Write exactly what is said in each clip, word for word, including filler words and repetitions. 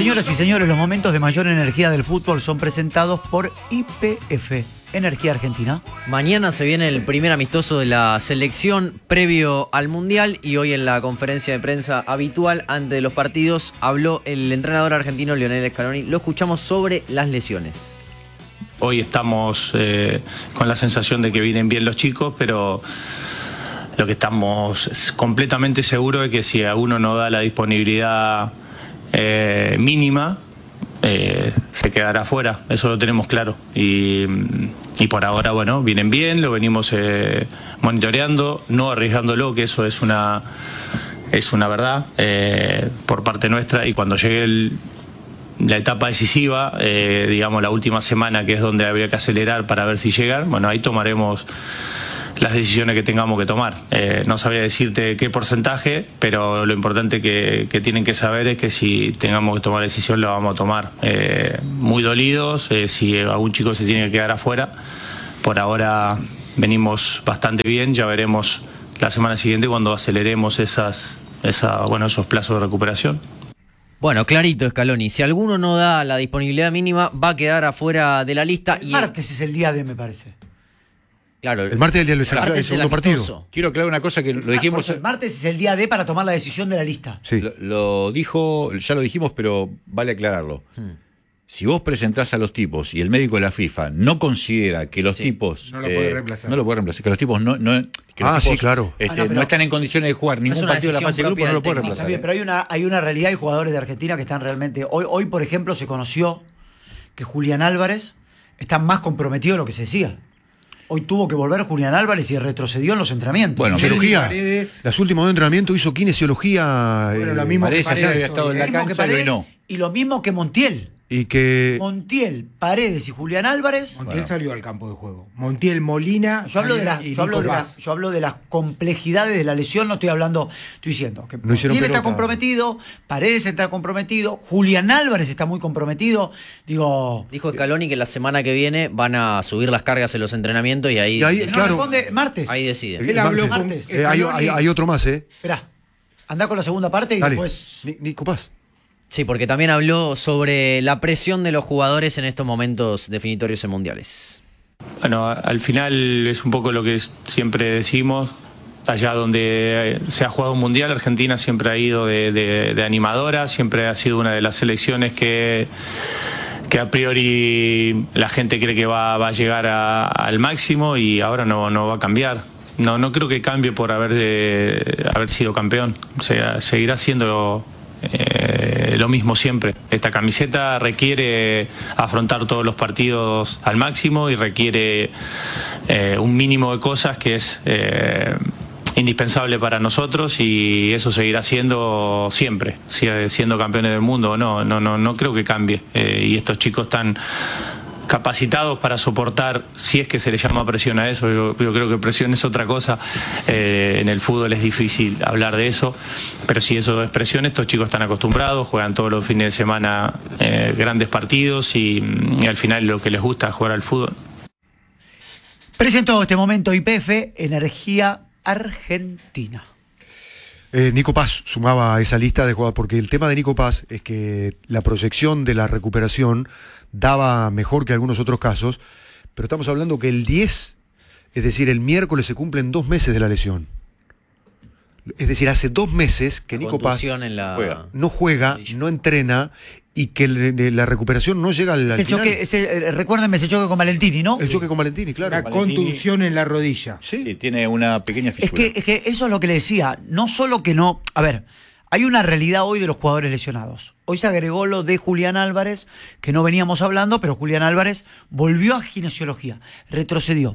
Señoras y señores, los momentos de mayor energía del fútbol son presentados por Y P F, Energía Argentina. Mañana se viene el primer amistoso de la selección previo al Mundial y hoy en la conferencia de prensa habitual antes de los partidos habló el entrenador argentino Lionel Scaloni. Lo escuchamos sobre las lesiones. Hoy estamos eh, con la sensación de que vienen bien los chicos, pero lo que estamos completamente seguros es que si a uno no da la disponibilidad eh, mínima, eh, se quedará fuera. Eso lo tenemos claro. Y, y por ahora, bueno, vienen bien, lo venimos eh, monitoreando, no arriesgándolo, que eso es una, es una verdad eh, por parte nuestra. Y cuando llegue el... la etapa decisiva, eh, digamos la última semana, que es donde habría que acelerar para ver si llegan, bueno, ahí tomaremos las decisiones que tengamos que tomar. Eh, no sabría decirte qué porcentaje, pero lo importante que, que tienen que saber es que si tengamos que tomar decisión, la vamos a tomar. Eh, muy dolidos, eh, si algún chico se tiene que quedar afuera. Por ahora venimos bastante bien, ya veremos la semana siguiente cuando aceleremos esas, esa, bueno, esos plazos de recuperación. Bueno, clarito, Scaloni. Si alguno no da la disponibilidad mínima, va a quedar afuera de la lista. El y martes el... es el día de, me parece. Claro. El martes es el día del el, el segundo partido. Quiero aclarar una cosa que lo dijimos. Ah, el martes es el día de para tomar la decisión de la lista. Sí. Lo, lo dijo, ya lo dijimos, pero vale aclararlo. Hmm. Si vos presentás a los tipos y el médico de la FIFA no considera que los sí. tipos... No lo puede reemplazar. No lo puede reemplazar, que los tipos no... no que ah, los sí, tipos, claro. Este, ah, no, pero, no están en condiciones de jugar ningún partido de la fase de grupo, no lo puede reemplazar. Bien, pero hay una, hay una realidad, hay jugadores de Argentina que están realmente... Hoy, hoy, por ejemplo, se conoció que Julián Álvarez está más comprometido de lo que se decía. Hoy tuvo que volver Julián Álvarez y retrocedió en los entrenamientos. Bueno, cirugía. Las últimas dos entrenamientos hizo kinesiología. Bueno, lo mismo Paredes, que Paredes, había estado en la cancha, Paredes, no. Y lo mismo que Montiel. Y que... Montiel, Paredes y Julián Álvarez. Montiel bueno. salió al campo de juego. Montiel, Molina. Yo hablo, de la, yo, hablo de la, yo hablo de las complejidades de la lesión, no estoy hablando, estoy diciendo que no Montiel está comprometido, Paredes está comprometido, Julián Álvarez está muy comprometido. Digo. Dijo Scaloni que la semana que viene van a subir las cargas en los entrenamientos y ahí. Y ahí no claro, responde martes. Ahí decide. Él habló martes. con martes. Eh, hay, hay, hay otro más, ¿eh? Esperá, andá con la segunda parte y Dale. después. Nico Paz. Sí, porque también habló sobre la presión de los jugadores en estos momentos definitorios en mundiales. Bueno, al final es un poco lo que siempre decimos. Allá donde se ha jugado un mundial, Argentina siempre ha ido de, de, de animadora, siempre ha sido una de las selecciones que, que a priori la gente cree que va, va a llegar a, al máximo y ahora no, no va a cambiar. No, no creo que cambie por haber, de, haber sido campeón. O sea, seguirá siendo... Eh, lo mismo siempre. Esta camiseta requiere afrontar todos los partidos al máximo y requiere eh, un mínimo de cosas que es eh, indispensable para nosotros y eso seguirá siendo siempre, siendo campeones del mundo. No, no, no, no creo que cambie. Eh, y estos chicos están capacitados para soportar, si es que se le llama presión a eso, yo, yo creo que presión es otra cosa, eh, en el fútbol es difícil hablar de eso, pero si eso es presión, estos chicos están acostumbrados, juegan todos los fines de semana eh, grandes partidos y, y al final lo que les gusta es jugar al fútbol. Presentó este momento Y P F, Energía Argentina. Eh, Nico Paz sumaba a esa lista de jugadores, porque el tema de Nico Paz es que la proyección de la recuperación daba mejor que algunos otros casos, pero estamos hablando que el diez, es decir, el miércoles se cumplen dos meses de la lesión. Es decir, hace dos meses que la Nico Paz en la... juega. no juega, no entrena y que le, la recuperación no llega al, al el final. Choque, ese, recuérdenme ese choque con Valentini, ¿no? El choque con Valentini, claro. Una Valentini, contusión en la rodilla. Sí, sí, tiene una pequeña fisura. Es que, es que eso es lo que le decía. No solo que no... A ver, hay una realidad hoy de los jugadores lesionados. Hoy se agregó lo de Julián Álvarez, que no veníamos hablando, pero Julián Álvarez volvió a kinesiología, retrocedió.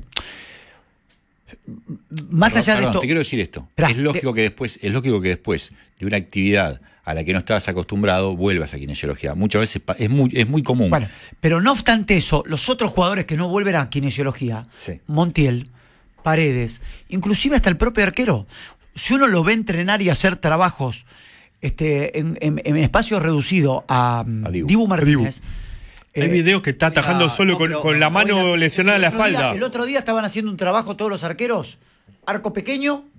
Más Perdón, allá de perdón, esto... te quiero decir esto. Esperá, es lógico te... que después, es lógico que después de una actividad a la que no estabas acostumbrado, vuelvas a kinesiología. Muchas veces es muy, es muy común. Bueno, pero no obstante eso, los otros jugadores que no vuelven a kinesiología, sí. Montiel, Paredes, inclusive hasta el propio arquero, si uno lo ve entrenar y hacer trabajos este, en, en, en espacio reducido a, a Dibu. Dibu Martínez... Dibu. Hay eh, videos que está atajando ah, solo no, con, con la mano a, lesionada en la espalda. Día, el otro día estaban haciendo un trabajo todos los arqueros, arco pequeño,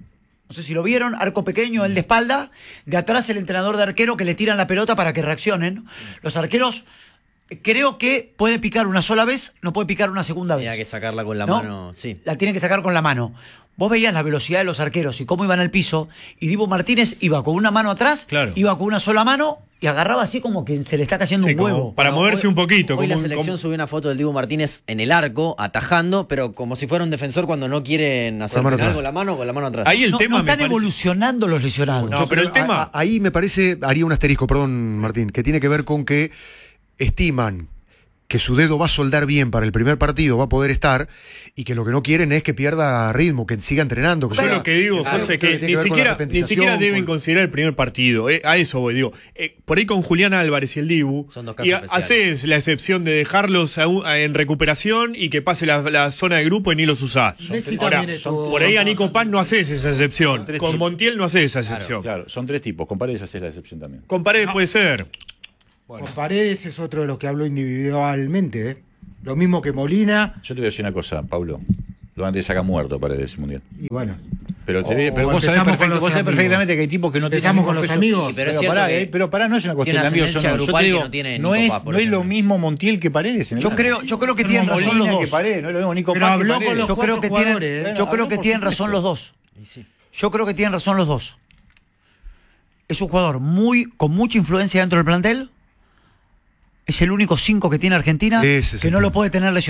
No sé si lo vieron, arco pequeño, él de espalda, de atrás el entrenador de arquero que le tiran la pelota para que reaccionen. Los arqueros, creo que puede picar una sola vez, no puede picar una segunda vez. Tenía que sacarla con la ¿No? mano, sí. La tienen que sacar con la mano. Vos veías la velocidad de los arqueros y cómo iban al piso, y Dibu Martínez iba con una mano atrás, Claro. iba con una sola mano y agarraba así como que se le está cayendo Sí, un como huevo. para No, moverse hoy- un poquito. Hoy como la un- selección como- subió una foto del Dibu Martínez en el arco, atajando, pero como si fuera un defensor cuando no quieren hacer mano penal atrás. con la mano, con la mano atrás. Ahí el no, tema no me están parece- evolucionando los lesionados. No, pero el tema- a- a- ahí me parece, haría un asterisco, perdón, Martín, que tiene que ver con que estiman que su dedo va a soldar bien para el primer partido, va a poder estar, y que lo que no quieren es que pierda ritmo, que siga entrenando. Que Yo siga- lo que digo, Claro, José, creo que tiene ni ver con la siquiera, ni repentización, siquiera deben con- considerar el primer partido. eh, a eso voy, digo. Eh, por ahí con Julián Álvarez y el Dibu, Son dos casos y especiales. haces la excepción de dejarlos a un- a- en recuperación y que pase la, la zona de grupo y ni los usás. Messi Ahora, también estuvo- por ahí a Nico Paz no haces esa excepción. tres Con tipos. Montiel no haces esa excepción. Claro, son tres tipos. Con Paredes haces la excepción también. Con Paredes puede ser. Con Paredes es otro de los que habló individualmente, ¿eh? Lo mismo que Molina, Yo te voy a decir una cosa, Pablo. Lo van a sacar muerto Paredes Mundial. y bueno. Pero, te, O- pero o vos sabés, empezamos con perfecto- los vos sabés amigos. perfectamente que hay tipos que no tienen Empezamos el mismo con los peso. amigos. Sí, pero es pero, cierto pará, que eh, pero pará, no es una cuestión tiene de una amigos o ascendencia no. Yo grupal te que digo, no tiene no Nico es, Paz, por no es lo ejemplo. mismo Montiel que Paredes. en el Yo arco. creo, yo creo que No tienen es lo mismo razón los Molina que dos. Paredes, no es lo mismo Nico Pero Paz que habló con Paredes. los Yo creo que cuatro tienen, jugadores, ¿eh? yo Bueno, creo que por tienen supuesto. razón los dos. Y sí. Yo creo que tienen razón los dos. Es un jugador muy con mucha influencia dentro del plantel. Es el único cinco que tiene Argentina Ese es que el no lo tema. puede tener lesionado.